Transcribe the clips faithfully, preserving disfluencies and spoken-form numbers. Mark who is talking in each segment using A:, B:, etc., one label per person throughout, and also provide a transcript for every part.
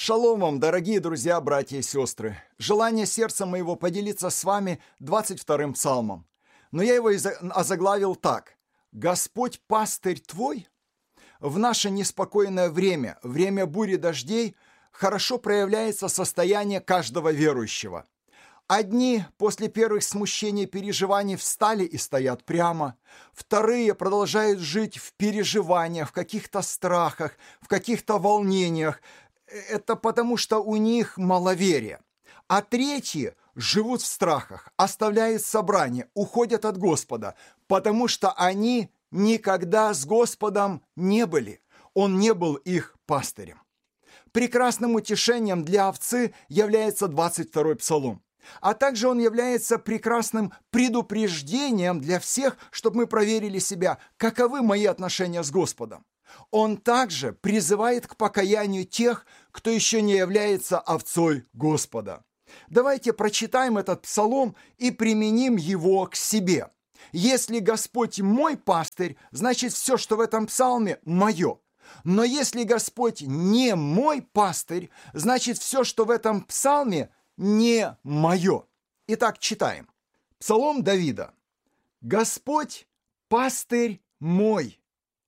A: Шалом вам, дорогие друзья, братья и сестры! Желание сердца моего поделиться с вами двадцать вторым псалмом. Но я его озаглавил так. «Господь пастырь твой?» В наше неспокойное время, время бури дождей, хорошо проявляется состояние каждого верующего. Одни после первых смущений и переживаний встали и стоят прямо. Вторые продолжают жить в переживаниях, в каких-то страхах, в каких-то волнениях. Это потому, что у них маловерие. А третьи живут в страхах, оставляют собрание, уходят от Господа, потому что они никогда с Господом не были. Он не был их пастырем. Прекрасным утешением для овцы является двадцать второй псалом. А также он является прекрасным предупреждением для всех, чтобы мы проверили себя, каковы мои отношения с Господом. Он также призывает к покаянию тех, кто еще не является овцой Господа. Давайте прочитаем этот псалом и применим его к себе. Если Господь мой пастырь, значит все, что в этом псалме, мое. Но если Господь не мой пастырь, значит все, что в этом псалме, не мое. Итак, читаем. Псалом Давида. «Господь пастырь мой.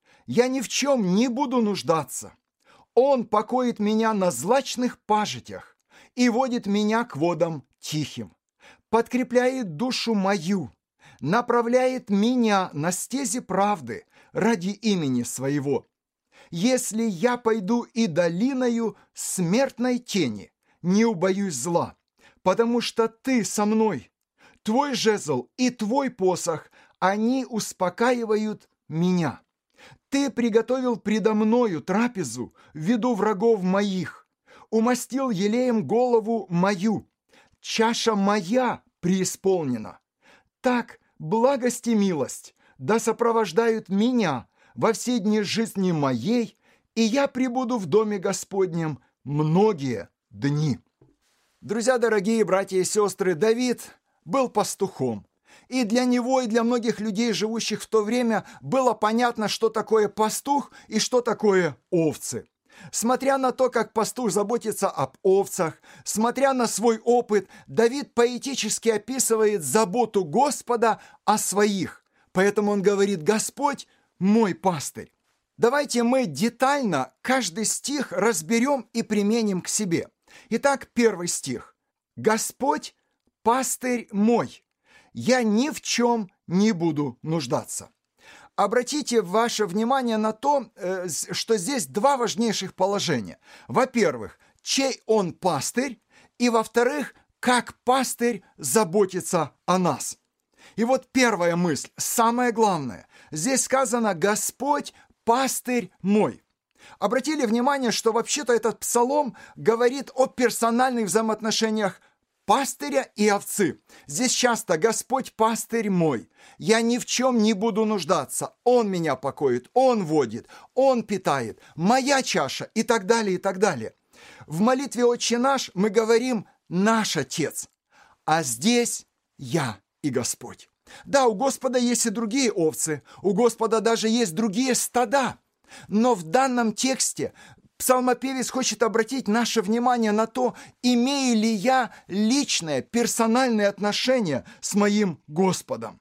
A: Я ни в чем не буду нуждаться. Он покоит меня на злачных пажитях и водит меня к водам тихим, подкрепляет душу мою, направляет меня на стези правды ради имени своего. Если я пойду и долиною смертной тени, не убоюсь зла, потому что ты со мной. Твой жезл и твой посох, они успокаивают меня. Ты приготовил предо мною трапезу в виду врагов моих, умастил елеем голову мою, чаша моя преисполнена. Так благость и милость да сопровождают меня во все дни жизни моей, и я пребуду в доме Господнем многие дни». Друзья, дорогие братья и сестры, Давид был пастухом. И для него, и для многих людей, живущих в то время, было понятно, что такое пастух и что такое овцы. Смотря на то, как пастух заботится об овцах, смотря на свой опыт, Давид поэтически описывает заботу Господа о своих. Поэтому он говорит: «Господь мой пастырь». Давайте мы детально каждый стих разберем и применим к себе. Итак, первый стих. «Господь пастырь мой. Я ни в чем не буду нуждаться». Обратите ваше внимание на то, что здесь два важнейших положения. Во-первых, чей он пастырь, и во-вторых, как пастырь заботится о нас. И вот первая мысль, самое главное. Здесь сказано: «Господь пастырь мой». Обратили внимание, что вообще-то этот псалом говорит о персональных взаимоотношениях пастыря и овцы. Здесь часто: «Господь пастырь мой, я ни в чем не буду нуждаться, Он меня покоит, Он водит, Он питает, моя чаша» и так далее, и так далее. В молитве «Отче наш» мы говорим «Наш Отец», а здесь «Я и Господь». Да, у Господа есть и другие овцы, у Господа даже есть другие стада, но в данном тексте псалмопевец хочет обратить наше внимание на то, имею ли я личное, персональное отношение с моим Господом.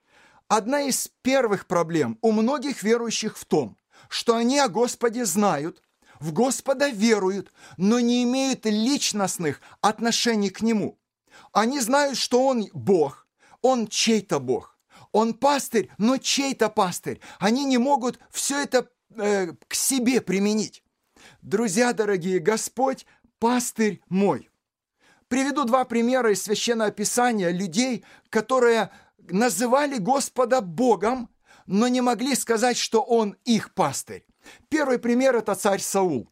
A: Одна из первых проблем у многих верующих в том, что они о Господе знают, в Господа веруют, но не имеют личностных отношений к Нему. Они знают, что Он Бог, Он чей-то Бог, Он пастырь, но чей-то пастырь. Они не могут все это э, к себе применить. Друзья дорогие, Господь пастырь мой. Приведу два примера из Священного Писания людей, которые называли Господа Богом, но не могли сказать, что Он их пастырь. Первый пример – это царь Саул.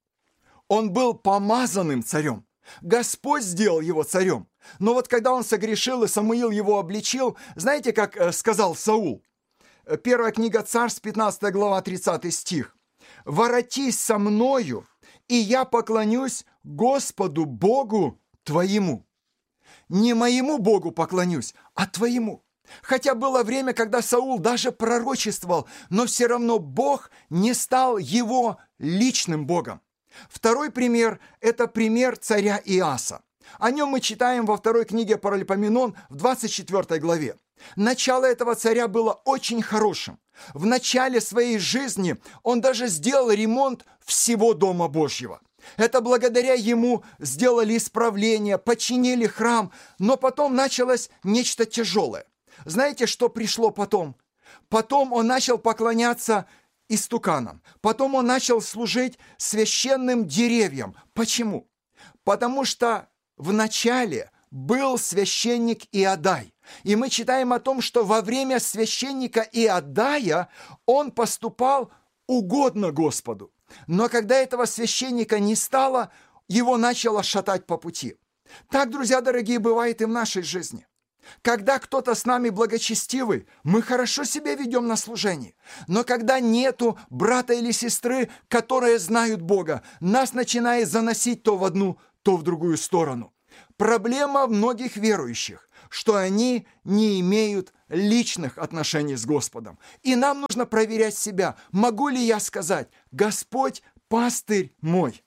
A: Он был помазанным царем. Господь сделал его царем. Но вот когда он согрешил и Самуил его обличил, знаете, как сказал Саул? Первая книга Царств, пятнадцатая глава, тридцатый стих. «Воротись со мною, и я поклонюсь Господу Богу твоему». Не моему Богу поклонюсь, а твоему. Хотя было время, когда Саул даже пророчествовал, но все равно Бог не стал его личным Богом. Второй пример – это пример царя Иаса. О нем мы читаем во второй книге Паралипоменон в двадцать четвёртой главе. Начало этого царя было очень хорошим. В начале своей жизни он даже сделал ремонт всего Дома Божьего. Это благодаря ему сделали исправление, починили храм, но потом началось нечто тяжелое. Знаете, что пришло потом? Потом он начал поклоняться истуканам. Потом он начал служить священным деревьям. Почему? Потому что в начале был священник Иодай. И мы читаем о том, что во время священника Иодая он поступал угодно Господу. Но когда этого священника не стало, его начало шатать по пути. Так, друзья дорогие, бывает и в нашей жизни. Когда кто-то с нами благочестивый, мы хорошо себя ведем на служении. Но когда нету брата или сестры, которые знают Бога, нас начинает заносить то в одну, то в другую сторону. Проблема многих верующих, что они не имеют личных отношений с Господом. И нам нужно проверять себя, могу ли я сказать: «Господь, пастырь мой».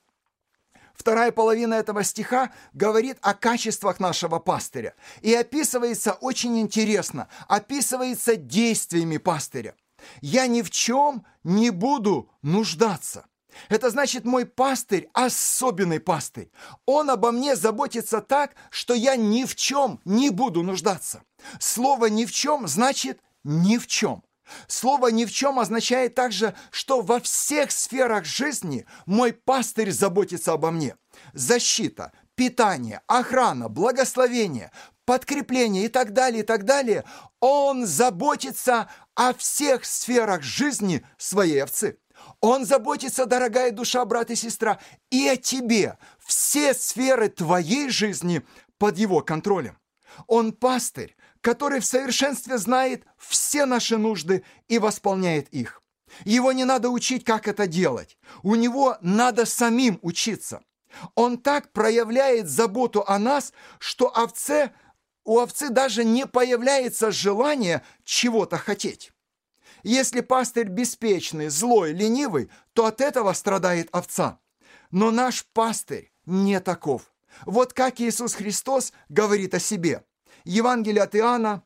A: Вторая половина этого стиха говорит о качествах нашего пастыря. И описывается очень интересно, описывается действиями пастыря. «Я ни в чем не буду нуждаться». Это значит, мой пастырь – особенный пастырь. Он обо мне заботится так, что я ни в чем не буду нуждаться. Слово «ни в чем» значит «ни в чем». Слово «ни в чем» означает также, что во всех сферах жизни мой пастырь заботится обо мне. Защита, питание, охрана, благословение, подкрепление и так далее, и так далее. Он заботится о всех сферах жизни своей овцы. Он заботится, дорогая душа, брат и сестра, и о тебе. Все сферы твоей жизни под его контролем. Он пастырь, который в совершенстве знает все наши нужды и восполняет их. Его не надо учить, как это делать. У него надо самим учиться. Он так проявляет заботу о нас, что овце, у овцы даже не появляется желание чего-то хотеть. Если пастырь беспечный, злой, ленивый, то от этого страдает овца. Но наш пастырь не таков. Вот как Иисус Христос говорит о себе. Евангелие от Иоанна,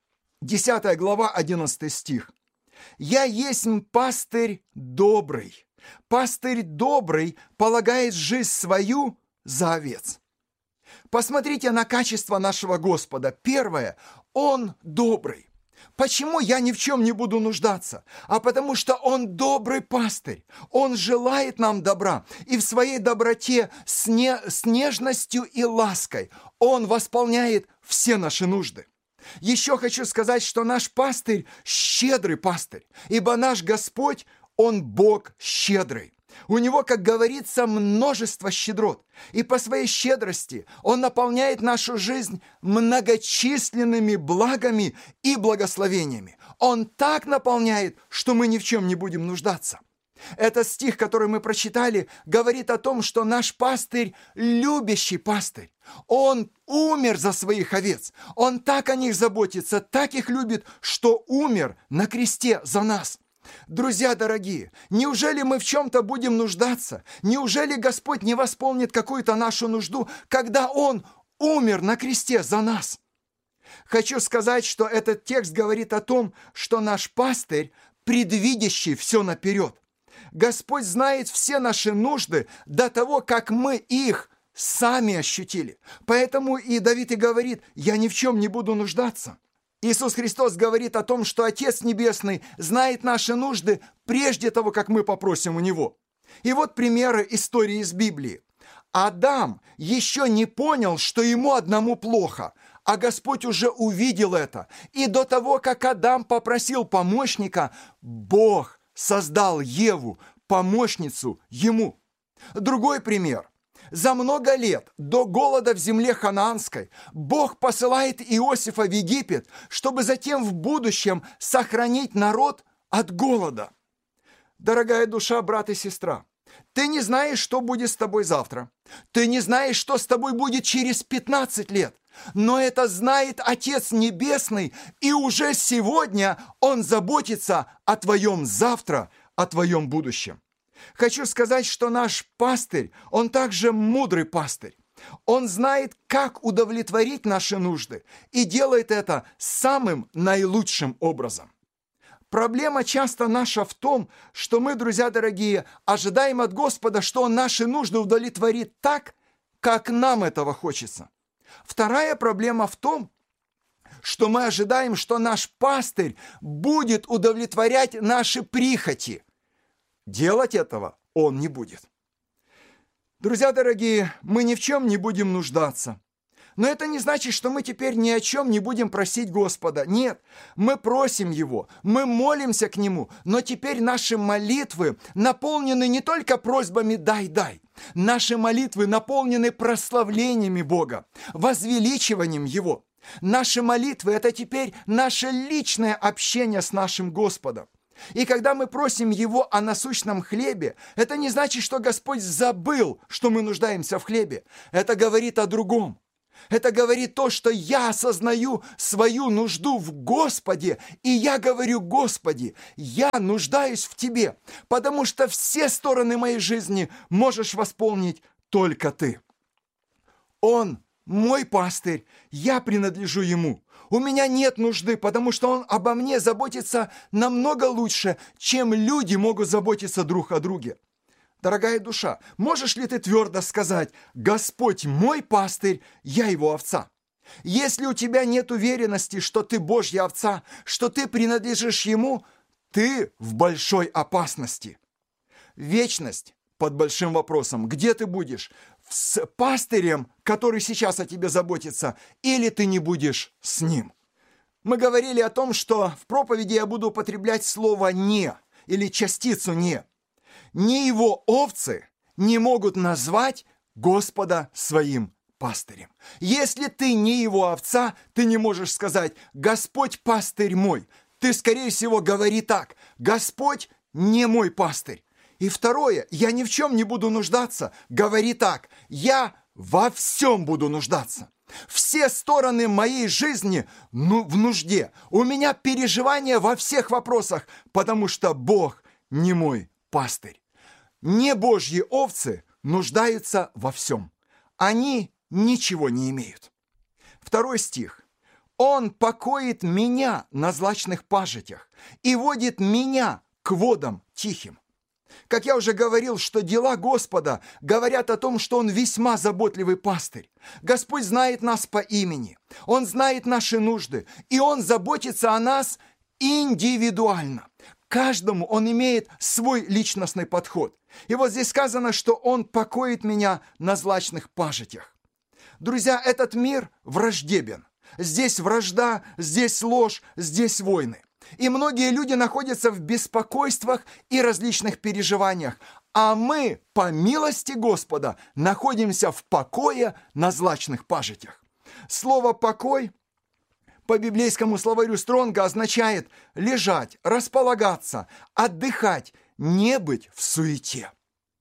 A: десятая глава, одиннадцатый стих. «Я есть пастырь добрый. Пастырь добрый полагает жизнь свою за овец». Посмотрите на качество нашего Господа. Первое, Он добрый. Почему я ни в чем не буду нуждаться? А потому что Он добрый пастырь. Он желает нам добра. И в своей доброте с, не, с нежностью и лаской Он восполняет все наши нужды. Еще хочу сказать, что наш пастырь – щедрый пастырь. Ибо наш Господь, Он Бог щедрый. У Него, как говорится, множество щедрот. И по своей щедрости Он наполняет нашу жизнь многочисленными благами и благословениями. Он так наполняет, что мы ни в чем не будем нуждаться. Этот стих, который мы прочитали, говорит о том, что наш пастырь – любящий пастырь. Он умер за своих овец. Он так о них заботится, так их любит, что умер на кресте за нас. Друзья дорогие, неужели мы в чем-то будем нуждаться? Неужели Господь не восполнит какую-то нашу нужду, когда Он умер на кресте за нас? Хочу сказать, что этот текст говорит о том, что наш пастырь, предвидящий все наперед. Господь знает все наши нужды до того, как мы их сами ощутили. Поэтому и Давид и говорит: «Я ни в чем не буду нуждаться». Иисус Христос говорит о том, что Отец Небесный знает наши нужды прежде того, как мы попросим у Него. И вот примеры истории из Библии. Адам еще не понял, что ему одному плохо, а Господь уже увидел это. И до того, как Адам попросил помощника, Бог создал Еву, помощницу ему. Другой пример. За много лет до голода в земле ханаанской Бог посылает Иосифа в Египет, чтобы затем в будущем сохранить народ от голода. Дорогая душа, брат и сестра, ты не знаешь, что будет с тобой завтра. Ты не знаешь, что с тобой будет через пятнадцать лет. Но это знает Отец Небесный, и уже сегодня Он заботится о твоем завтра, о твоем будущем. Хочу сказать, что наш пастырь, он также мудрый пастырь. Он знает, как удовлетворить наши нужды и делает это самым наилучшим образом. Проблема часто наша в том, что мы, друзья дорогие, ожидаем от Господа, что Он наши нужды удовлетворит так, как нам этого хочется. Вторая проблема в том, что мы ожидаем, что наш пастырь будет удовлетворять наши прихоти. Делать этого Он не будет. Друзья дорогие, мы ни в чем не будем нуждаться. Но это не значит, что мы теперь ни о чем не будем просить Господа. Нет, мы просим Его, мы молимся к Нему, но теперь наши молитвы наполнены не только просьбами «дай, дай». Наши молитвы наполнены прославлениями Бога, возвеличиванием Его. Наши молитвы – это теперь наше личное общение с нашим Господом. И когда мы просим Его о насущном хлебе, это не значит, что Господь забыл, что мы нуждаемся в хлебе. Это говорит о другом. Это говорит то, что я осознаю свою нужду в Господе, и я говорю: Господи, я нуждаюсь в Тебе, потому что все стороны моей жизни можешь восполнить только Ты. Он мой пастырь, я принадлежу Ему. У меня нет нужды, потому что Он обо мне заботится намного лучше, чем люди могут заботиться друг о друге. Дорогая душа, можешь ли ты твердо сказать: Господь мой пастырь, я Его овца? Если у тебя нет уверенности, что ты Божья овца, что ты принадлежишь Ему, ты в большой опасности. Вечность под большим вопросом. Где ты будешь? С пастырем, который сейчас о тебе заботится, или ты не будешь с ним? Мы говорили о том, что в проповеди я буду употреблять слово «не» или частицу «не». Ни его овцы не могут назвать Господа своим пастырем. Если ты не его овца, ты не можешь сказать: «Господь пастырь мой». Ты, скорее всего, говори так: «Господь не мой пастырь». И второе: «Я ни в чем не буду нуждаться». Говори так: «Я во всем буду нуждаться». Все стороны моей жизни ну, в нужде. У меня переживания во всех вопросах, потому что Бог не мой пастырь. Не Божьи овцы нуждаются во всем. Они ничего не имеют. Второй стих. Он покоит меня на злачных пажитях и водит меня к водам тихим. Как я уже говорил, что дела Господа говорят о том, что Он весьма заботливый пастырь. Господь знает нас по имени, Он знает наши нужды, и Он заботится о нас индивидуально. Каждому Он имеет свой личностный подход. И вот здесь сказано, что Он покоит меня на злачных пажитях. Друзья, этот мир враждебен. Здесь вражда, здесь ложь, здесь войны. И многие люди находятся в беспокойствах и различных переживаниях. А мы, по милости Господа, находимся в покое на злачных пажитях. Слово «покой» по библейскому словарю Стронга означает лежать, располагаться, отдыхать, не быть в суете.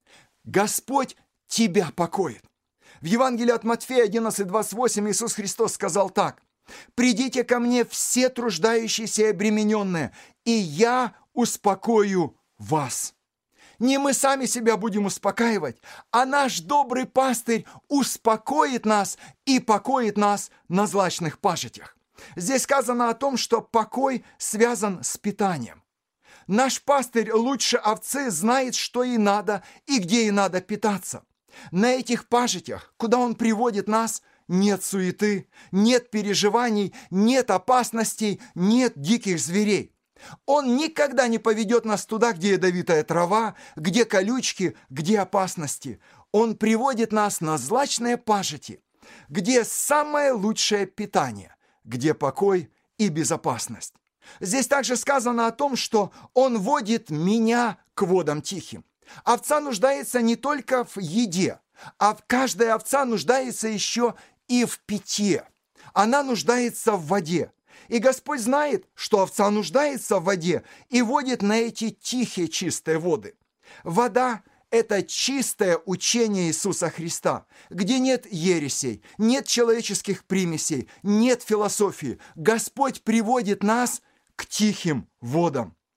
A: Господь тебя покоит. В Евангелии от Матфея одиннадцать двадцать восемь Иисус Христос сказал так: «Придите ко мне все труждающиеся и обремененные, и я успокою вас». Не мы сами себя будем успокаивать, а наш добрый пастырь успокоит нас и покоит нас на злачных пажитях. Здесь сказано о том, что покой связан с питанием. Наш пастырь лучше овцы знает, что ей надо и где ей надо питаться. На этих пажитях, куда он приводит нас, нет суеты, нет переживаний, нет опасностей, нет диких зверей. Он никогда не поведет нас туда, где ядовитая трава, где колючки, где опасности. Он приводит нас на злачные пажити, где самое лучшее питание, где покой и безопасность. Здесь также сказано о том, что Он водит меня к водам тихим. Овца нуждается не только в еде, а каждая овца нуждается еще и в питье. Она нуждается в воде. И Господь знает, что овца нуждается в воде и водит на эти тихие чистые воды. Вода – это чистое учение Иисуса Христа, где нет ересей, нет человеческих примесей, нет философии. Господь приводит нас к тихим водам.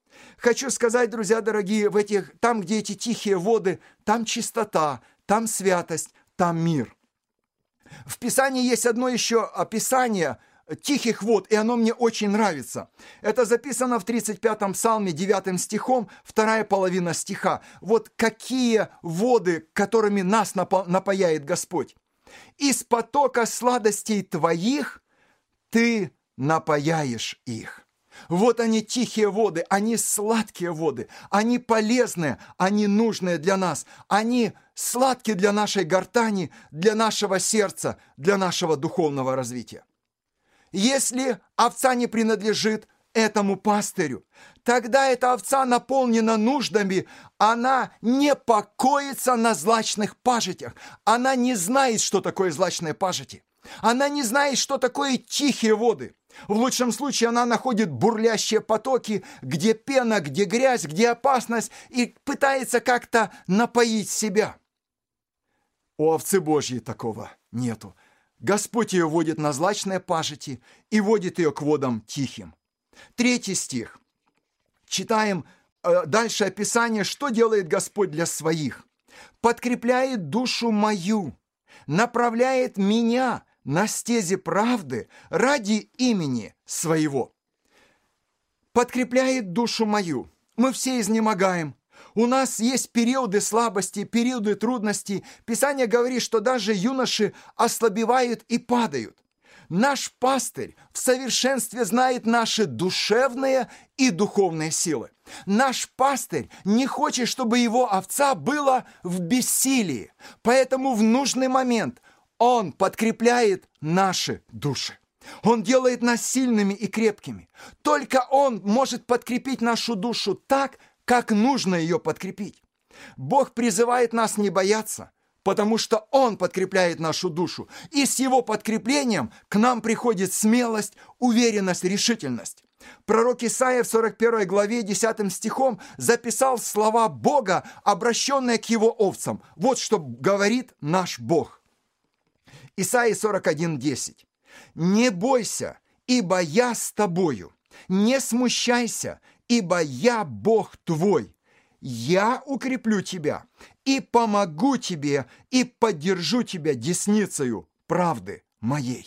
A: Хочу сказать, друзья дорогие, в этих, там, где эти тихие воды, там чистота, там святость, там мир. В Писании есть одно еще описание тихих вод, и оно мне очень нравится. Это записано в тридцать пятом псалме, девятым стихом, вторая половина стиха. Вот какие воды, которыми нас напояет Господь. «Из потока сладостей твоих ты напояешь их». Вот они, тихие воды, они сладкие воды, они полезные, они нужные для нас, они сладкие для нашей гортани, для нашего сердца, для нашего духовного развития. Если овца не принадлежит этому пастырю, тогда эта овца наполнена нуждами, она не покоится на злачных пажитях, она не знает, что такое злачные пажити, она не знает, что такое тихие воды. В лучшем случае она находит бурлящие потоки, где пена, где грязь, где опасность, и пытается как-то напоить себя. У овцы Божьей такого нету. Господь ее водит на злачные пажити и водит ее к водам тихим. Третий стих. Читаем э, дальше описание, что делает Господь для своих. «Подкрепляет душу мою, направляет меня на стези правды ради имени своего». Подкрепляет душу мою. Мы все изнемогаем. У нас есть периоды слабости, периоды трудностей. Писание говорит, что даже юноши ослабевают и падают. Наш пастырь в совершенстве знает наши душевные и духовные силы. Наш пастырь не хочет, чтобы его овца была в бессилии. Поэтому в нужный момент Он подкрепляет наши души. Он делает нас сильными и крепкими. Только Он может подкрепить нашу душу так, как нужно ее подкрепить. Бог призывает нас не бояться, потому что Он подкрепляет нашу душу. И с Его подкреплением к нам приходит смелость, уверенность, решительность. Пророк Исаия в сорок первой главе десятым стихом записал слова Бога, обращенные к Его овцам. Вот что говорит наш Бог. Исаия сорок один десять. «Не бойся, ибо я с тобою, не смущайся, ибо я Бог твой. Я укреплю тебя и помогу тебе и поддержу тебя десницею правды моей».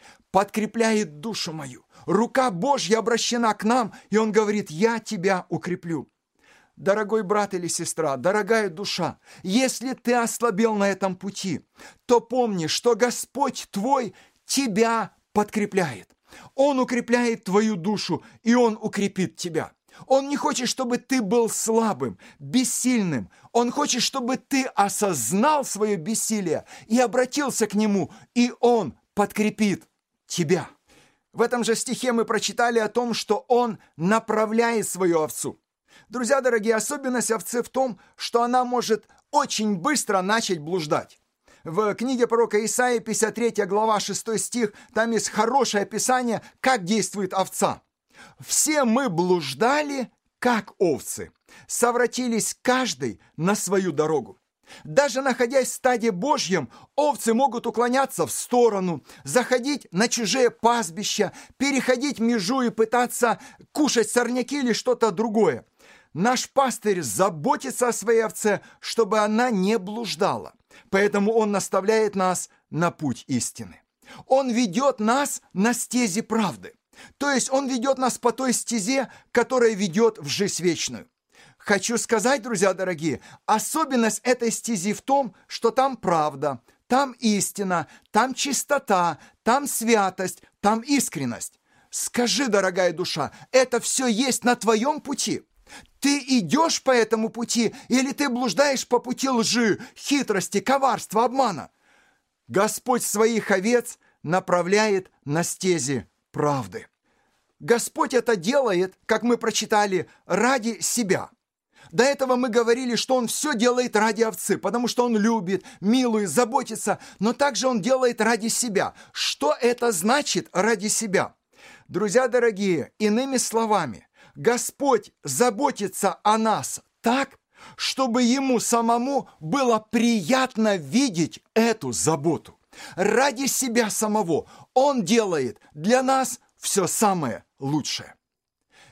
A: Подкрепляет душу мою. Рука Божья обращена к нам, и Он говорит: «Я тебя укреплю». Дорогой брат или сестра, дорогая душа, если ты ослабел на этом пути, то помни, что Господь твой тебя подкрепляет. Он укрепляет твою душу, и Он укрепит тебя. Он не хочет, чтобы ты был слабым, бессильным. Он хочет, чтобы ты осознал свое бессилие и обратился к Нему, и Он подкрепит тебя. В этом же стихе мы прочитали о том, что Он направляет свою овцу. Друзья дорогие, особенность овцы в том, что она может очень быстро начать блуждать. В книге пророка Исаии, пятьдесят третья глава, шестой стих, там есть хорошее описание, как действует овца. «Все мы блуждали, как овцы, совратились каждый на свою дорогу». Даже находясь в стаде Божьем, овцы могут уклоняться в сторону, заходить на чужие пастбища, переходить межу и пытаться кушать сорняки или что-то другое. Наш пастырь заботится о своей овце, чтобы она не блуждала. Поэтому Он наставляет нас на путь истины. Он ведет нас на стези правды. То есть Он ведет нас по той стезе, которая ведет в жизнь вечную. Хочу сказать, друзья дорогие, особенность этой стези в том, что там правда, там истина, там чистота, там святость, там искренность. Скажи, дорогая душа, это все есть на твоем пути? Ты идешь по этому пути или ты блуждаешь по пути лжи, хитрости, коварства, обмана? Господь своих овец направляет на стези правды. Господь это делает, как мы прочитали, ради себя. До этого мы говорили, что Он все делает ради овцы, потому что Он любит, милует, заботится, но также Он делает ради себя. Что это значит ради себя? Друзья дорогие, иными словами, Господь заботится о нас так, чтобы Ему самому было приятно видеть эту заботу. Ради себя самого Он делает для нас все самое лучшее.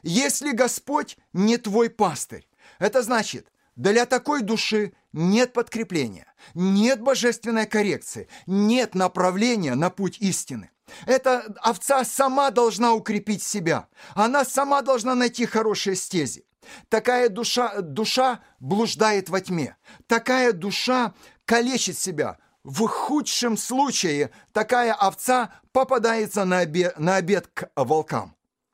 A: Если Господь не твой пастырь, это значит, для такой души нет подкрепления, нет божественной коррекции, нет направления на путь истины. Эта овца сама должна укрепить себя, она сама должна найти хорошие стези. Такая душа, душа блуждает во тьме, такая душа калечит себя. В худшем случае такая овца попадается на обед, на обед к волкам.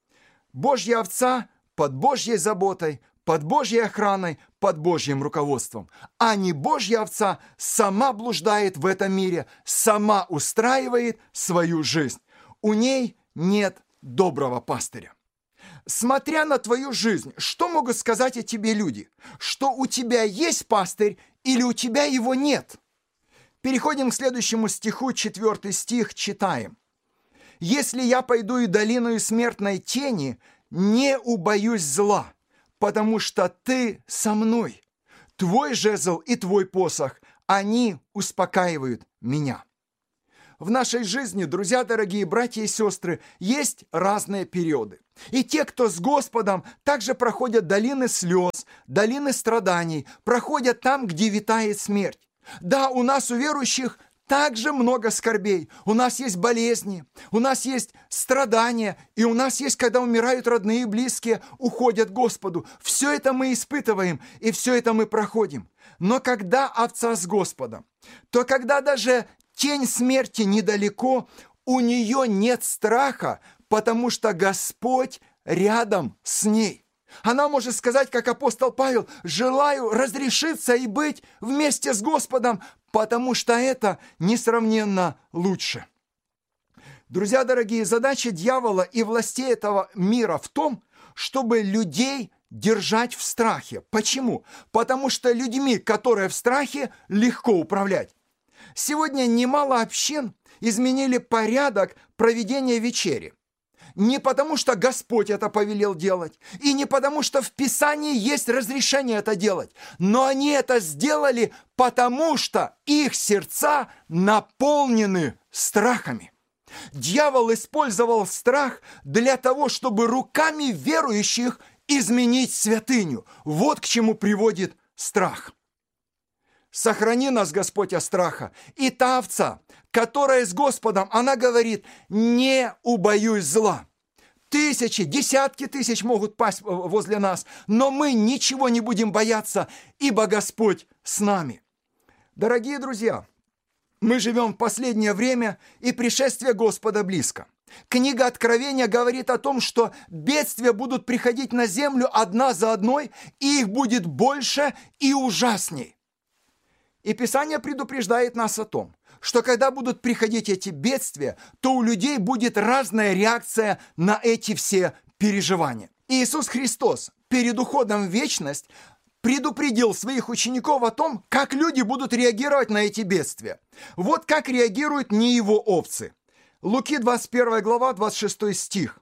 A: Божья овца под Божьей заботой, под Божьей охраной, под Божьим руководством. А не Божья овца сама блуждает в этом мире, сама устраивает свою жизнь. У ней нет доброго пастыря. Смотря на твою жизнь, что могут сказать о тебе люди? Что у тебя есть пастырь или у тебя его нет? Переходим к следующему стиху, четвертый стих, читаем. «Если я пойду и долиною смертной тени, не убоюсь зла, потому что ты со мной. Твой жезл и твой посох, они успокаивают меня». В нашей жизни, друзья, дорогие братья и сестры, есть разные периоды. И те, кто с Господом, также проходят долины слез, долины страданий, проходят там, где витает смерть. Да, у нас, у верующих, также много скорбей. У нас есть болезни, у нас есть страдания, и у нас есть, когда умирают родные и близкие, уходят к Господу. Все это мы испытываем, и все это мы проходим. Но когда овца с Господом, то когда даже тень смерти недалеко, у нее нет страха, потому что Господь рядом с ней. Она может сказать, как апостол Павел: «Желаю разрешиться и быть вместе с Господом, потому что это несравненно лучше». Друзья дорогие, задача дьявола и властей этого мира в том, чтобы людей держать в страхе. Почему? Потому что людьми, которые в страхе, легко управлять. Сегодня немало общин изменили порядок проведения вечери. Не потому, что Господь это повелел делать, и не потому, что в Писании есть разрешение это делать, но они это сделали, потому что их сердца наполнены страхами. Дьявол использовал страх для того, чтобы руками верующих изменить святыню. Вот к чему приводит страх. Сохрани нас, Господь, от страха. И та овца, которая с Господом, она говорит: не убоюсь зла. Тысячи, десятки тысяч могут пасть возле нас, но мы ничего не будем бояться, ибо Господь с нами. Дорогие друзья, мы живем в последнее время, и пришествие Господа близко. Книга Откровения говорит о том, что бедствия будут приходить на землю одна за одной, и их будет больше и ужасней. И Писание предупреждает нас о том, что когда будут приходить эти бедствия, то у людей будет разная реакция на эти все переживания. И Иисус Христос перед уходом в вечность предупредил своих учеников о том, как люди будут реагировать на эти бедствия. Вот как реагируют не его овцы. Луки двадцать первая глава, двадцать шестой стих.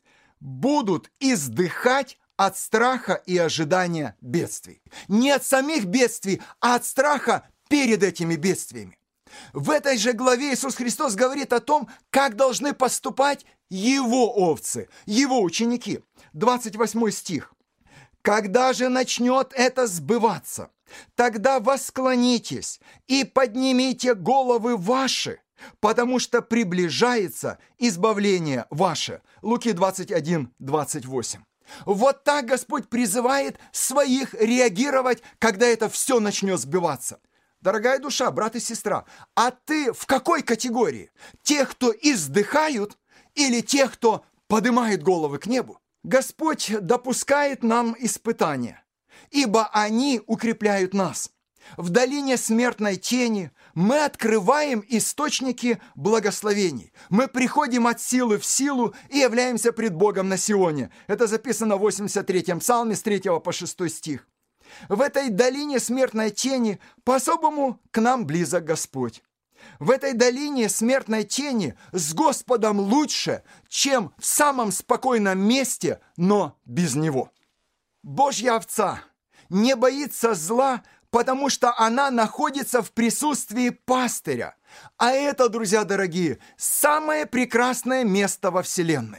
A: «Будут издыхать от страха и ожидания бедствий». Не от самих бедствий, а от страха перед этими бедствиями. В этой же главе Иисус Христос говорит о том, как должны поступать его овцы, его ученики. двадцать восьмой стих. «Когда же начнет это сбываться, тогда восклонитесь и поднимите головы ваши, потому что приближается избавление ваше». Луки двадцать один, двадцать восемь. Вот так Господь призывает своих реагировать, когда это все начнет сбиваться. Дорогая душа, брат и сестра, а ты в какой категории? Тех, кто издыхают, или тех, кто поднимает головы к небу? Господь допускает нам испытания, ибо они укрепляют нас. В долине смертной тени мы открываем источники благословений. Мы приходим от силы в силу и являемся пред Богом на Сионе. Это записано в восемьдесят третьем псалме с третьего по шестой стих. В этой долине смертной тени по-особому к нам близок Господь. В этой долине смертной тени с Господом лучше, чем в самом спокойном месте, но без Него. Божья овца не боится зла, потому что она находится в присутствии пастыря. А это, друзья дорогие, самое прекрасное место во Вселенной.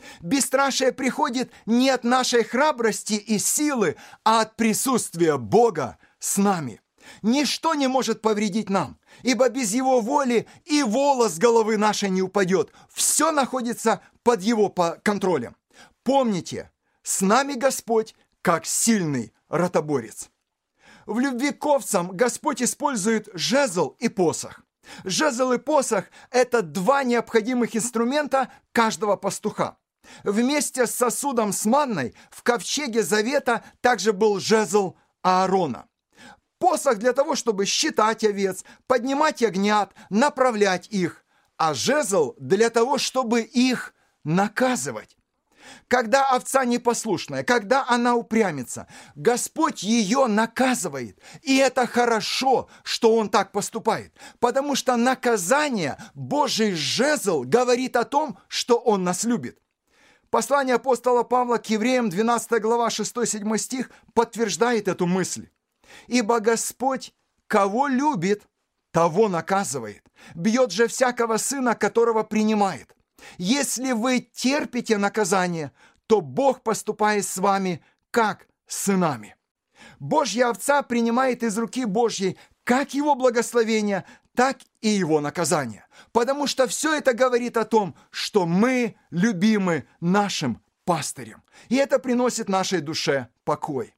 A: Бесстрашие приходит не от нашей храбрости и силы, а от присутствия Бога с нами. Ничто не может повредить нам, ибо без Его воли и волос с головы нашей не упадет. Все находится под Его контролем. Помните, с нами Господь как сильный ротоборец. В любви к овцам Господь использует жезл и посох. Жезл и посох – это два необходимых инструмента каждого пастуха. Вместе с сосудом с манной в ковчеге завета также был жезл Аарона. Посох для того, чтобы считать овец, поднимать ягнят, направлять их, а жезл для того, чтобы их наказывать. Когда овца непослушная, когда она упрямится, Господь ее наказывает. И это хорошо, что Он так поступает, потому что наказание, Божий жезл, говорит о том, что Он нас любит. Послание апостола Павла к евреям, двенадцатая глава, шестой-седьмой стих, подтверждает эту мысль. «Ибо Господь, кого любит, того наказывает, бьет же всякого сына, которого принимает. Если вы терпите наказание, то Бог поступает с вами, как с сынами». Божья овца принимает из руки Божьей как Его благословение, так и Его наказание. Потому что все это говорит о том, что мы любимы нашим пастырем. И это приносит нашей душе покой.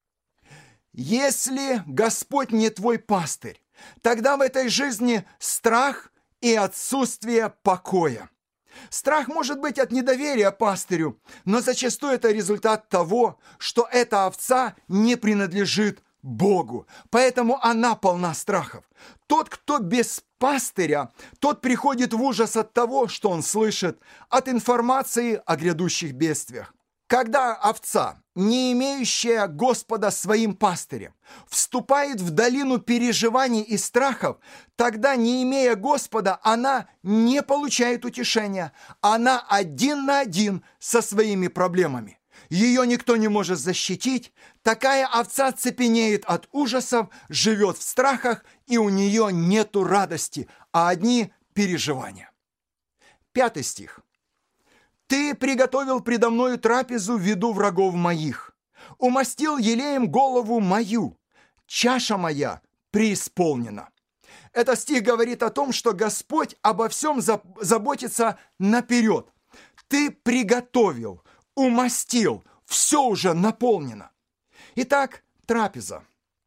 A: Если Господь не твой пастырь, тогда в этой жизни страх и отсутствие покоя. Страх может быть от недоверия пастырю, но зачастую это результат того, что эта овца не принадлежит Богу, поэтому она полна страхов. Тот, кто без пастыря, тот приходит в ужас от того, что он слышит, от информации о грядущих бедствиях. Когда овца, не имеющая Господа своим пастырем, вступает в долину переживаний и страхов, тогда, не имея Господа, она не получает утешения. Она один на один со своими проблемами. Ее никто не может защитить. Такая овца цепенеет от ужасов, живет в страхах, и у нее нету радости, а одни переживания. Пятый стих. «Ты приготовил предо мною трапезу в виду врагов моих, умастил елеем голову мою, чаша моя преисполнена». Этот стих говорит о том, что Господь обо всем заботится наперед. Ты приготовил, умастил, все уже наполнено. Итак, трапеза.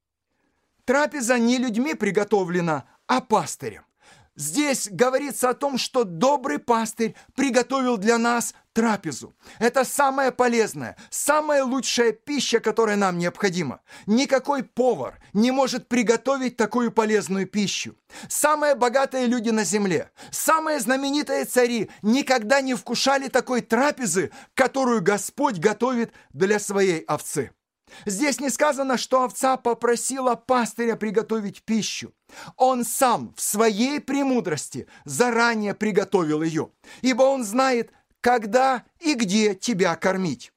A: Трапеза не людьми приготовлена, а пастырем. Здесь говорится о том, что добрый пастырь приготовил для нас трапезу. Это самая полезная, самая лучшая пища, которая нам необходима. Никакой повар не может приготовить такую полезную пищу. Самые богатые люди на земле, самые знаменитые цари никогда не вкушали такой трапезы, которую Господь готовит для своей овцы. Здесь не сказано, что овца попросила пастыря приготовить пищу. Он сам в своей премудрости заранее приготовил ее, ибо он знает, когда и где тебя кормить.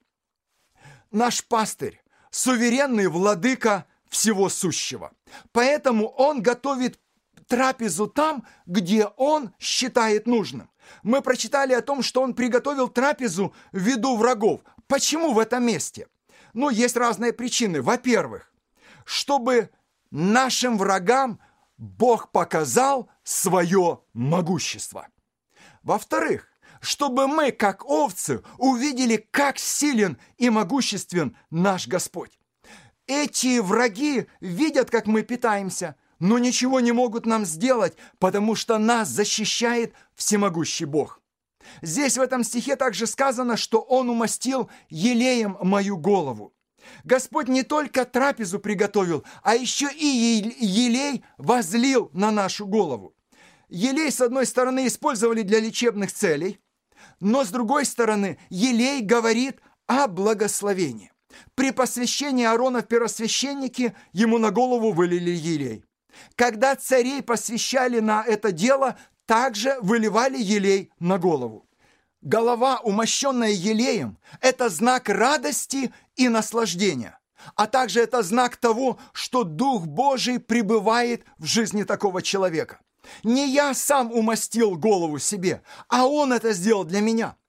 A: Наш пастырь – суверенный владыка всего сущего, поэтому он готовит трапезу там, где он считает нужным. Мы прочитали о том, что он приготовил трапезу в виду врагов. Почему в этом месте? Ну, есть разные причины. Во-первых, чтобы нашим врагам Бог показал свое могущество. Во-вторых, чтобы мы, как овцы, увидели, как силен и могуществен наш Господь. Эти враги видят, как мы питаемся, но ничего не могут нам сделать, потому что нас защищает всемогущий Бог. Здесь в этом стихе также сказано, что Он умастил елеем мою голову. Господь не только трапезу приготовил, а еще и елей возлил на нашу голову. Елей, с одной стороны, использовали для лечебных целей, но с другой стороны, елей говорит о благословении. При посвящении Аарона в первосвященники ему на голову вылили елей. Когда царей посвящали на это дело, также выливали елей на голову. Голова, умощенная елеем, это знак радости и наслаждения, а также это знак того, что Дух Божий пребывает в жизни такого человека. Не я сам умастил голову себе, а Он это сделал для меня.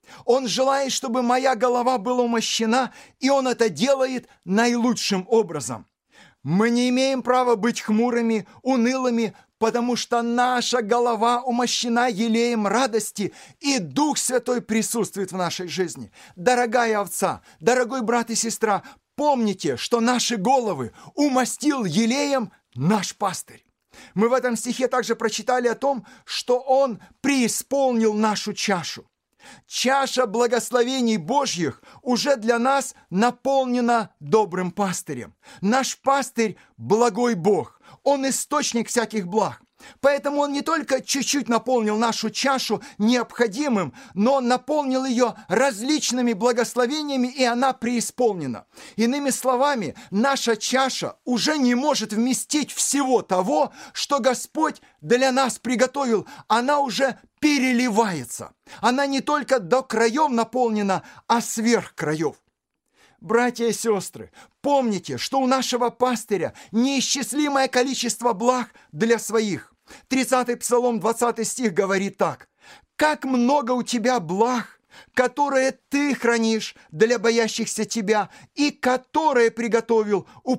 A: Он желает, чтобы моя голова была умощена, и Он это делает наилучшим образом. Мы не имеем права быть хмурыми, унылыми, потому что наша голова умощена елеем радости, и Дух Святой присутствует в нашей жизни. Дорогая овца, дорогой брат и сестра, помните, что наши головы умастил елеем наш пастырь. Мы в этом стихе также прочитали о том, что Он преисполнил нашу чашу. Чаша благословений Божьих уже для нас наполнена добрым пастырем. Наш пастырь – благой Бог. Он источник всяких благ. Поэтому Он не только чуть-чуть наполнил нашу чашу необходимым, но Он наполнил ее различными благословениями, и она преисполнена. Иными словами, наша чаша уже не может вместить всего того, что Господь для нас приготовил. Она уже переливается. Она не только до краев наполнена, а сверх краев. Братья и сестры, помните, что у нашего пастыря неисчислимое количество благ для своих. тридцатый Псалом, двадцатый стих говорит так: «Как много у тебя благ, которые ты хранишь для боящихся тебя, и которые приготовил у